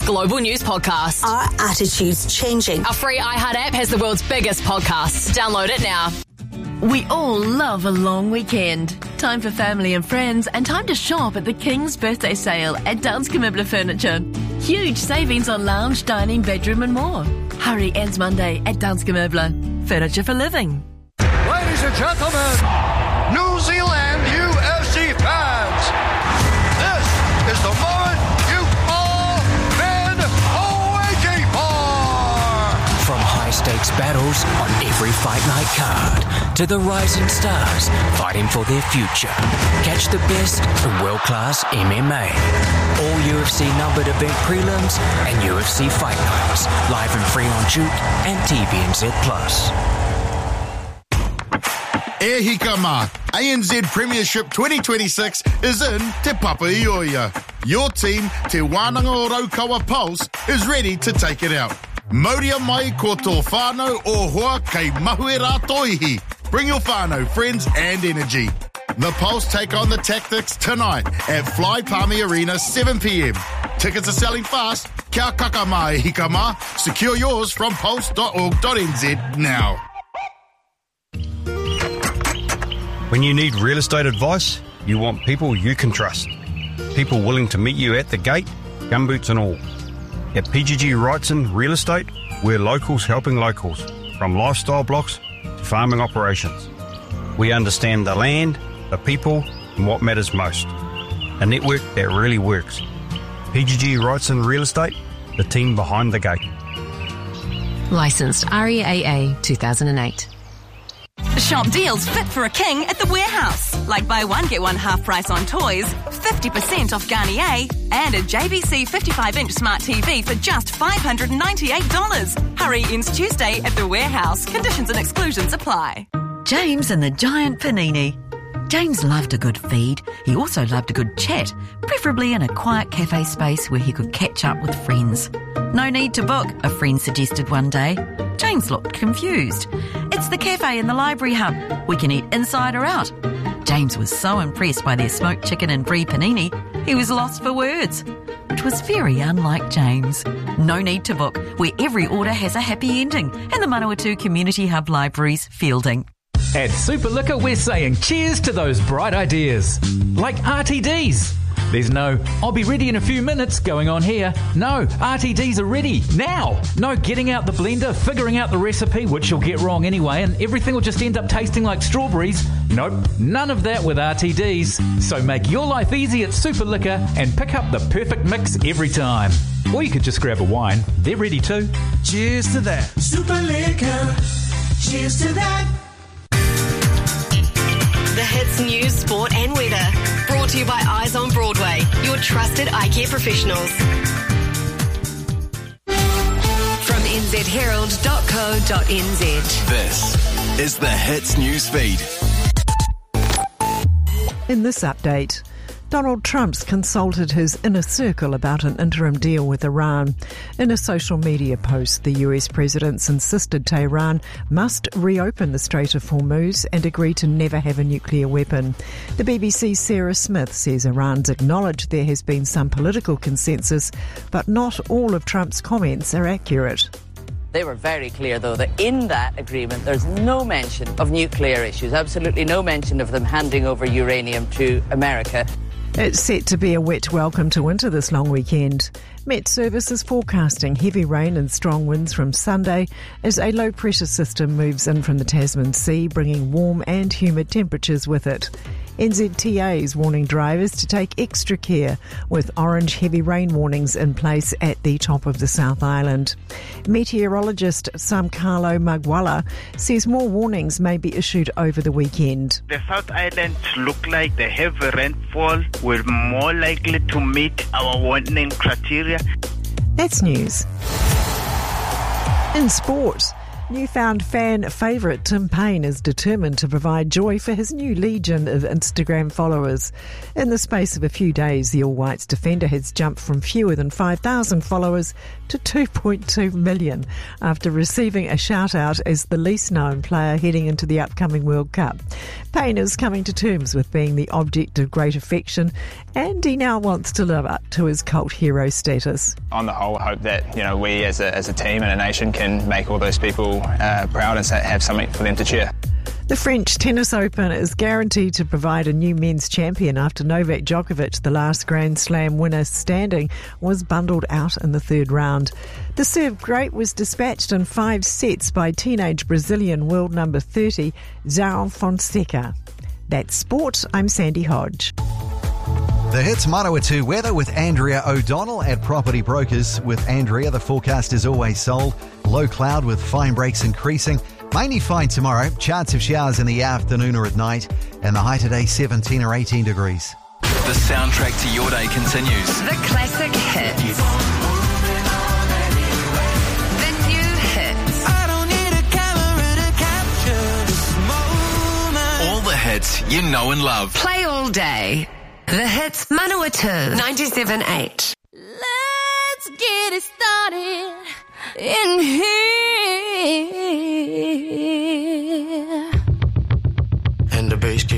global news podcast. Are attitudes changing? Our free iHeart app has the world's biggest podcasts. Download it now. We all love a long weekend. Time for family and friends and time to shop at the King's Birthday Sale at Danske Møbler Furniture. Huge savings on lounge, dining, bedroom and more. Hurry, ends Monday at Danske Møbler. Furniture for living. Ladies and gentlemen, New Zealand UFC fans, this is the moment you've all been waiting for. From high-stakes battles on every fight night card to the rising stars fighting for their future. Catch the best in world-class MMA. All UFC numbered event prelims and UFC fight nights live and free on Juke and TVNZ+. E hika mā, ANZ Premiership 2026 is in Te Papaioia. Your team, Te Wānanga o Raukawa Pulse, is ready to take it out. Mauria mai ko tō whānau o hoa kei mahu e rātou ihi. Bring your whānau, friends and energy. The Pulse take on the Tactics tonight at Fly Palmy Arena, 7 p.m. Tickets are selling fast. Kia kaka mā e hika mā. Secure yours from pulse.org.nz now. When you need real estate advice, you want people you can trust. People willing to meet you at the gate, gumboots and all. At PGG Wrightson Real Estate, we're locals helping locals, from lifestyle blocks to farming operations. We understand the land, the people, and what matters most. A network that really works. PGG Wrightson Real Estate, the team behind the gate. Licensed REAA 2008. Shop deals fit for a king at the Warehouse. Like buy one, get one half price on toys, 50% off Garnier, and a JVC 55-inch smart TV for just $598. Hurry, ends Tuesday at the Warehouse. Conditions and exclusions apply. James and the Giant Panini. James loved a good feed. He also loved a good chat, preferably in a quiet cafe space where he could catch up with friends. No need to book, a friend suggested one day. James looked confused. It's the cafe in the library hub. We can eat inside or out. James was so impressed by their smoked chicken and brie panini, he was lost for words. Which was very unlike James. No need to book, where every order has a happy ending, and the Manawatu Community Hub Libraries fielding. At Super Liquor, we're saying cheers to those bright ideas. Like RTDs. There's no, I'll be ready in a few minutes going on here. No, RTDs are ready now. No getting out the blender, figuring out the recipe, which you'll get wrong anyway, and everything will just end up tasting like strawberries. Nope, none of that with RTDs. So make your life easy at Super Liquor and pick up the perfect mix every time. Or you could just grab a wine. They're ready too. Cheers to that. Super Liquor. Cheers to that. The hits, news, sport and weather. Brought to you by Eyes on Broadway, your trusted eye care professionals. From nzherald.co.nz. This is the Hits News Feed. In this update, Donald Trump's consulted his inner circle about an interim deal with Iran. In a social media post, the US president's insisted Tehran must reopen the Strait of Hormuz and agree to never have a nuclear weapon. The BBC's Sarah Smith says Iran's acknowledged there has been some political consensus, but not all of Trump's comments are accurate. They were very clear, though, that in that agreement there's no mention of nuclear issues, absolutely no mention of them handing over uranium to America. It's set to be a wet welcome to winter this long weekend. Met Service is forecasting heavy rain and strong winds from Sunday as a low-pressure system moves in from the Tasman Sea, bringing warm and humid temperatures with it. NZTA is warning drivers to take extra care with orange heavy rain warnings in place at the top of the South Island. Meteorologist Samkalo Magwala says more warnings may be issued over the weekend. The South Island look like the heavy rainfall will more likely to meet our warning criteria. That's news. In sport, Newfound fan favourite Tim Payne is determined to provide joy for his new legion of Instagram followers. In the space of a few days, the All Whites defender has jumped from fewer than 5,000 followers to 2.2 million after receiving a shout-out as the least known player heading into the upcoming World Cup. Payne is coming to terms with being the object of great affection, and he now wants to live up to his cult hero status. On the whole, I hope that we as a team and a nation can make all those people proud and have something for them to cheer. The French Tennis Open is guaranteed to provide a new men's champion after Novak Djokovic, the last Grand Slam winner standing, was bundled out in the third round. The serve great was dispatched in 5 sets by teenage Brazilian world number 30, João Fonseca. That's sport. I'm Sandy Hodge. The Hits Manawatu weather with Andrea O'Donnell at Property Brokers. With Andrea, the forecast is always sold. Low cloud with fine breaks increasing. Mainly fine tomorrow. Chance of showers in the afternoon or at night. And the high today, 17 or 18 degrees. The soundtrack to your day continues. The classic hits. The new hits. I don't need a camera to capture this moment. All the hits you know and love. Play all day. The Hits Manawatu 97.8. Let's get it started in here.